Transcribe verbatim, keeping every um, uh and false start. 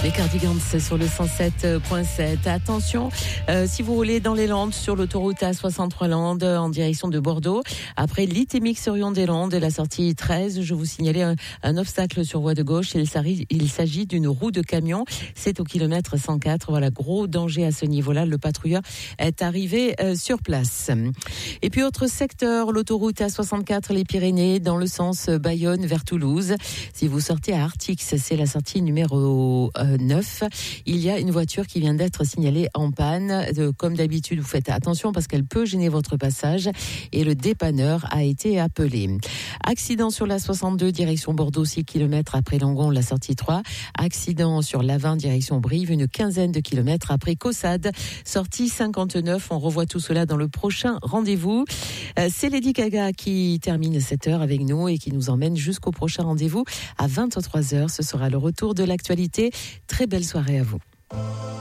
Les Cardigans sur le cent sept point sept. Attention, euh, si vous roulez dans les Landes sur l'autoroute A soixante-trois Landes en direction de Bordeaux, après l'Itémix-Orion-des-Landes, la sortie treize, je vous signalais un, un obstacle sur voie de gauche. Il s'agit, il s'agit d'une roue de camion. C'est au kilomètre cent quatre. Voilà, gros danger à ce niveau-là. Le patrouilleur est arrivé euh, sur place. Et puis autre secteur, l'autoroute A soixante-quatre, les Pyrénées, dans le sens Bayonne vers Toulouse. Si vous sortez à Artix, c'est la sortie numéro euh, neuf. Il y a une voiture qui vient d'être signalée en panne. De, comme d'habitude, vous faites attention parce qu'elle peut gêner votre passage et le dépanneur a été appelé. Accident sur la soixante-deux direction Bordeaux, six kilomètres après Langon, la sortie trois. Accident sur l'A vingt direction Brive, une quinzaine de kilomètres après Caussade, sortie cinquante-neuf. On revoit tout cela dans le prochain rendez-vous. Euh, c'est Lady Gaga qui termine cette heure avec nous et qui nous emmène jusqu'au prochain rendez-vous à vingt-trois heures. Ce sera le retour de l'actualité. Très belle soirée à vous.